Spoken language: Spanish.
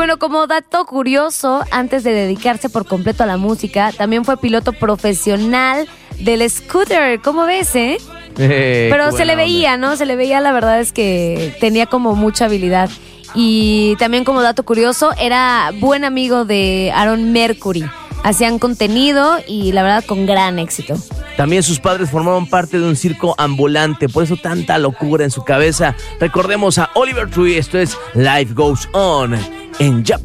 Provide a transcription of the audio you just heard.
bueno, como dato curioso, antes de dedicarse por completo a la música, también fue piloto profesional del scooter. ¿Cómo ves, Pero se le veía, ¿no? Se le veía, la verdad es que tenía como mucha habilidad. Y también como dato curioso, era buen amigo de Aaron Mercury. Hacían contenido y la verdad con gran éxito. También sus padres formaban parte de un circo ambulante, por eso tanta locura en su cabeza. Recordemos a Oliver Tree, esto es Life Goes On en Yap.